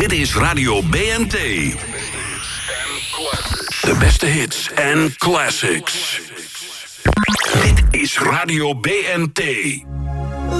Dit is Radio BNT. De beste hits en classics. Dit is Radio BNT.